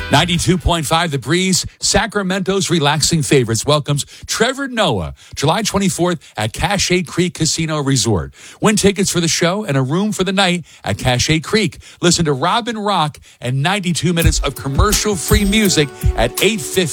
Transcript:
92.5 The Breeze, Sacramento's relaxing favorites, welcomes Trevor Noah, July 24th at Cascade Creek Casino Resort. Win tickets for the show and a room for the night at Cascade Creek. Listen to Robin Rock and 92 minutes of commercial-free music at 8:50.